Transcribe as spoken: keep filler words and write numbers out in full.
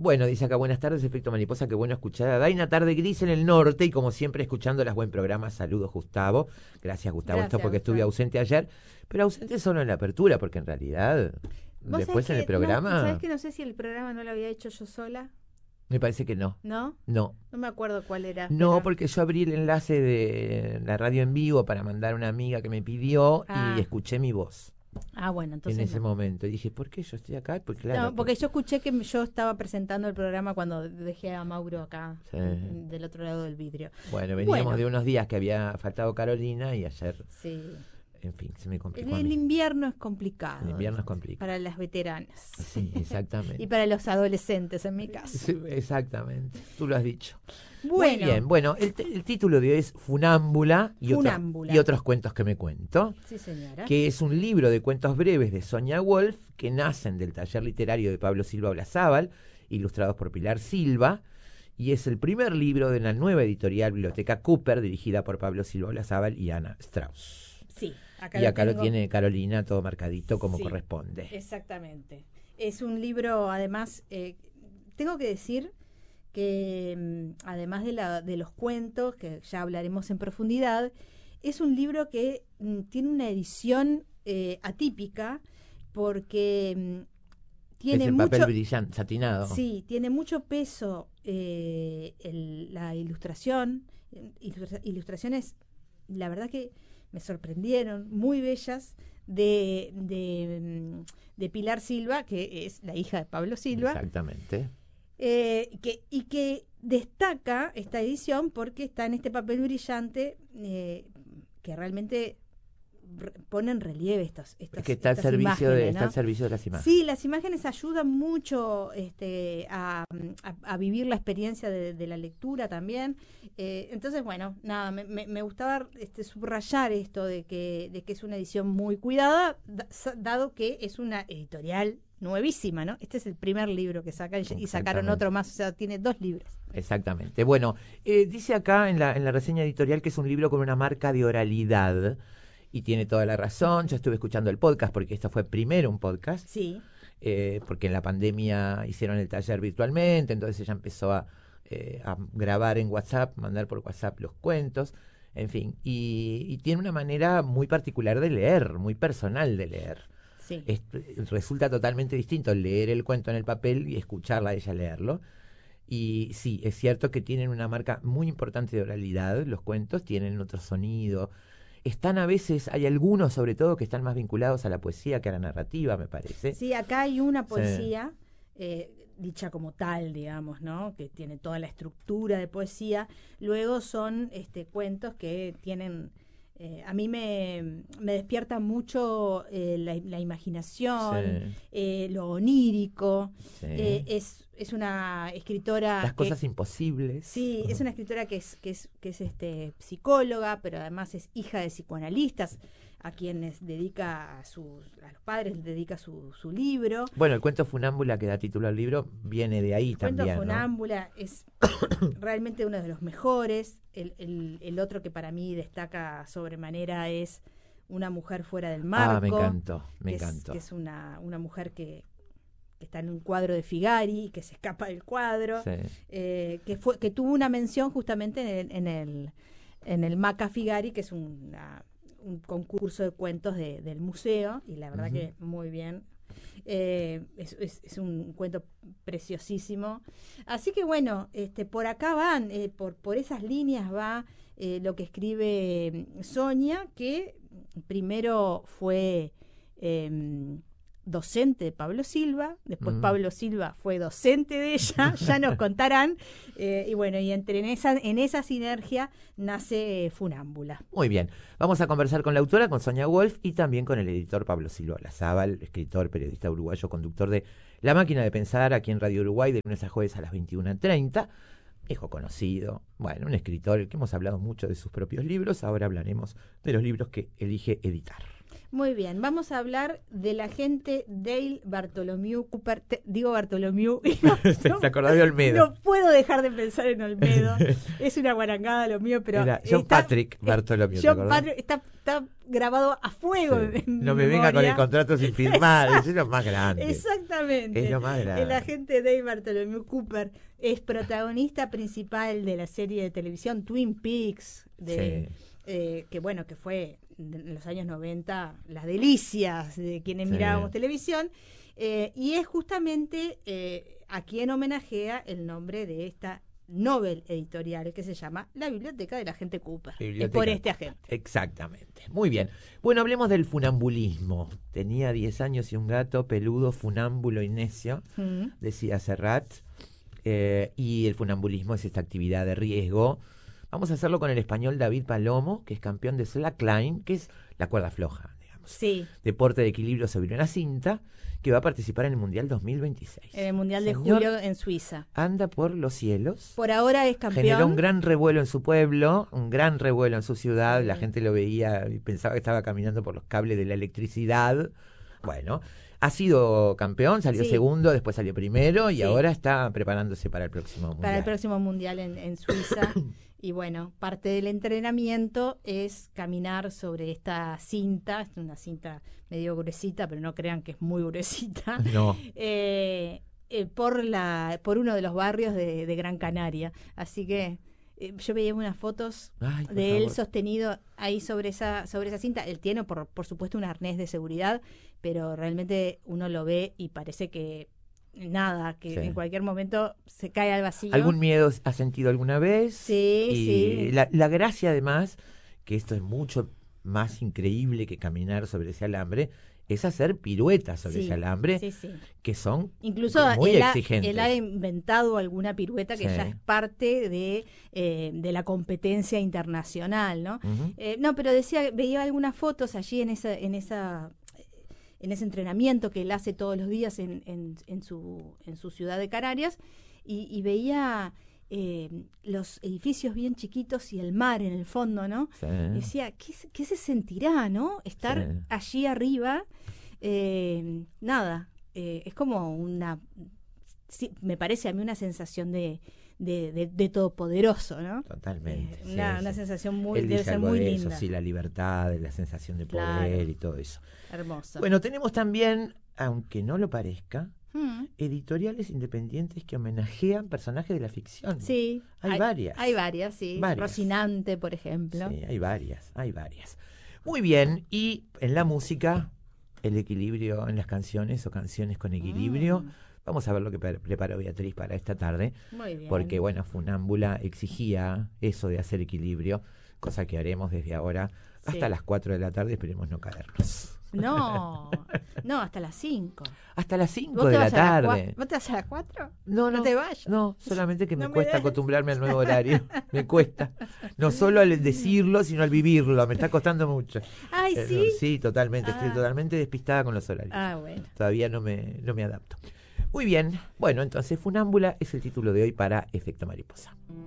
Bueno, dice acá, buenas tardes, Efecto Mariposa, qué bueno escuchar a Daina, tarde gris en el norte y como siempre escuchando las buen programas. Saludos, Gustavo. Gracias, Gustavo, Gracias, esto porque Gustavo. estuve ausente ayer, pero ausente solo en la apertura, porque en realidad ¿Vos después sabés en el que programa no, ¿sabés que no sé si el programa no lo había hecho yo sola? me parece que no. ¿No? No. No me acuerdo cuál era. No, pero... porque yo abrí el enlace de la radio en vivo para mandar a una amiga que me pidió Ah. y escuché mi voz Ah, bueno, entonces en ese no. momento. Y dije, ¿por qué yo estoy acá? Pues claro. No, porque yo escuché que yo estaba presentando el programa cuando dejé a Mauro acá, Sí. del otro lado del vidrio. Bueno, veníamos Bueno. de unos días que había faltado Carolina y ayer, Sí. en fin, se me complicó El, a el mí. invierno es complicado. El invierno es complicado. Para las veteranas. Sí, exactamente. Y para los adolescentes, en mi caso. Sí, exactamente, tú lo has dicho. Bueno. Muy bien, bueno, el, el título de hoy es Funámbula y, Funámbula. Otros, y otros cuentos que me cuento. Sí, señora. Que es un libro de cuentos breves de Sonia Wolf que nacen del taller literario de Pablo Silva Olazábal, ilustrados por Pilar Silva, y es el primer libro de la nueva editorial Biblioteca Cooper, dirigida por Pablo Silva Olazábal y Ana Strauss. Sí, acá y lo acá tengo. lo tiene Carolina todo marcadito como Sí, corresponde. Exactamente. Es un libro, además, eh, tengo que decir que mm, además de, la, de los cuentos, que ya hablaremos en profundidad, es un libro que mm, tiene una edición eh, atípica porque mm, tiene es el mucho, papel brillante, satinado. Sí, tiene mucho peso eh, el, la ilustración, ilustra, ilustraciones, la verdad que me sorprendieron, muy bellas, de, de, de Pilar Silva, que es la hija de Pablo Silva. Exactamente. Eh, que, y que destaca esta edición porque está en este papel brillante eh, que realmente re, pone en relieve estos, estas, es que está, estas al servicio de, imágenes, ¿no? está al servicio de las imágenes. Sí, las imágenes ayudan mucho este, a, a, a vivir la experiencia de, de la lectura también. Eh, entonces, bueno, nada, me, me, me gustaba este, subrayar esto de que, de que es una edición muy cuidada, da, dado que es una editorial nuevísima, ¿no? Este es el primer libro que sacan y sacaron otro más, o sea, tiene dos libros. Exactamente. Bueno, eh, dice acá en la, en la reseña editorial que es un libro con una marca de oralidad y tiene toda la razón. Yo estuve escuchando el podcast porque esto fue primero un podcast. Sí. Eh, porque en la pandemia hicieron el taller virtualmente, entonces ella empezó a, eh, a grabar en WhatsApp, mandar por WhatsApp los cuentos, en fin, y, y tiene una manera muy particular de leer, muy personal de leer. Sí. Es, resulta totalmente distinto leer el cuento en el papel y escucharla a ella leerlo. Y sí, es cierto que tienen una marca muy importante de oralidad, los cuentos tienen otro sonido. Están a veces, hay algunos sobre todo que están más vinculados a la poesía que a la narrativa, me parece. Sí, acá hay una poesía, sí. eh, dicha como tal, digamos, ¿no? Que tiene toda la estructura de poesía. Luego son este, cuentos que tienen... Eh, a mí me, me despierta mucho eh, la, la imaginación, sí. eh, lo onírico. Sí. Eh, es, es una escritora... Las que, cosas imposibles. Sí, es una escritora que es, que es, que es este, psicóloga, pero además es hija de psicoanalistas, a quienes dedica a sus a los padres les dedica su, su libro. Bueno, el cuento Funámbula que da título al libro viene de ahí el también. El cuento Funámbula, ¿no? Es realmente uno de los mejores. El, el, el otro que para mí destaca sobremanera es Una mujer fuera del marco. Ah, me encantó, me que encantó. Es, que es una, una mujer que, que está en un cuadro de Figari, que se escapa del cuadro, sí. eh, que fue que tuvo una mención justamente en, en el en el Maca Figari, que es una un concurso de cuentos de, del museo, y la verdad uh-huh. que muy bien. Eh, es, es, es un cuento preciosísimo. Así que bueno, este, por acá van, eh, por, por esas líneas va eh, lo que escribe Sonia, que primero fue eh, docente de Pablo Silva, después mm. Pablo Silva fue docente de ella, ya nos contarán, eh, y bueno, y entre en esa, en esa sinergia nace eh, Funámbula. Muy bien, vamos a conversar con la autora, con Sonia Wolf, y también con el editor Pablo Silva Olazábal, escritor, periodista uruguayo, conductor de La Máquina de Pensar, aquí en Radio Uruguay, de lunes a jueves a las veintiuna treinta, viejo conocido, bueno, un escritor, el que hemos hablado mucho de sus propios libros, ahora hablaremos de los libros que elige editar. Muy bien, vamos a hablar del agente Dale Bartholomew Cooper. Te, digo Bartholomew. No, ¿Te acordás de Olmedo? No puedo dejar de pensar en Olmedo. Es una guarangada lo mío, pero. Era John está, Patrick Bartholomew. John Patrick está, está grabado a fuego. Sí. En No me memoria. venga con el contrato sin firmar, es lo más grande. Exactamente. Es lo más grande. El agente Dale Bartholomew Cooper es protagonista principal de la serie de televisión Twin Peaks, de, Sí. eh, que bueno, que fue en los años noventa las delicias de quienes Sí. mirábamos televisión, eh, y es justamente eh, a quien homenajea el nombre de esta novel editorial que se llama La Biblioteca del Agente Cooper. Biblioteca. Es por este agente. Exactamente. Muy bien. Bueno, hablemos del funambulismo. Tenía diez años y un gato peludo, funámbulo y necio, Mm. decía Serrat. Eh, y el funambulismo es esta actividad de riesgo. Vamos a hacerlo con el español David Palomo, que es campeón de slackline, que es la cuerda floja, digamos. Sí. Deporte de equilibrio sobre una cinta, que va a participar en el Mundial dos mil veintiséis. En el Mundial de Señor Julio en Suiza. Anda por los cielos. Por ahora es campeón. Generó un gran revuelo en su pueblo, un gran revuelo en su ciudad. Sí. La gente lo veía y pensaba que estaba caminando por los cables de la electricidad. Bueno, ha sido campeón, salió Sí. segundo, después salió primero y Sí. ahora está preparándose para el próximo mundial. Para el próximo mundial en, en Suiza. Y bueno, parte del entrenamiento es caminar sobre esta cinta, es una cinta medio gruesita, pero no crean que es muy gruesita, No. eh, eh, por la por uno de los barrios de, de Gran Canaria. Así que eh, yo veía unas fotos Ay, por de él favor. sostenido ahí sobre esa sobre esa cinta. Él tiene, por, por supuesto, un arnés de seguridad, pero realmente uno lo ve y parece que nada, que Sí. en cualquier momento se cae al vacío. ¿Algún miedo has sentido alguna vez? Sí, y sí. La, la gracia, además, que esto es mucho más increíble que caminar sobre ese alambre, es hacer piruetas sobre Sí, ese alambre, sí, sí. que son Incluso muy él ha, exigentes. él ha inventado alguna pirueta que Sí. ya es parte de, eh, de la competencia internacional, ¿no? Ujú. Eh, no, pero decía, veía algunas fotos allí en esa, en esa, en ese entrenamiento que él hace todos los días en, en, en su, en su ciudad de Canarias, y, y veía eh, los edificios bien chiquitos y el mar en el fondo, ¿no? Sí. Y decía, ¿qué, se- qué se sentirá, no? Estar Sí. allí arriba, eh, nada, eh, es como una, sí, me parece a mí una sensación de, de, de, de todopoderoso, ¿no? Totalmente. Eh, sí, una, sí. una sensación muy, Él debe dice ser algo muy de linda, eso, sí, la libertad, la sensación de poder Claro. y todo eso. hermosa. Bueno, tenemos también, aunque no lo parezca, Mm, editoriales independientes que homenajean personajes de la ficción. sí, Hay varias. Hay varias, sí. Varias. Rocinante, por ejemplo. Sí, hay varias, hay varias. Muy bien, y en la música, el equilibrio en las canciones o canciones con equilibrio. Mm. Vamos a ver lo que pre- preparó Beatriz para esta tarde, Muy bien. porque bueno, Funámbula exigía eso de hacer equilibrio, cosa que haremos desde ahora hasta Sí. las cuatro de la tarde, esperemos no caernos. No, no, hasta las cinco. Hasta las cinco ¿Vos de te la vas a las tarde. cua- ¿Vos te vas a las cuatro? No, no, No te vayas. No, solamente que me No me cuesta des. acostumbrarme al nuevo horario. Me cuesta. No solo al decirlo, sino al vivirlo. Me está costando mucho. Ay, Eh, sí. no, sí, totalmente. Estoy Ah. totalmente despistada con los horarios. Ah, bueno. Todavía no me, no me adapto. Muy bien. Bueno, entonces Funámbula es el título de hoy para Efecto Mariposa.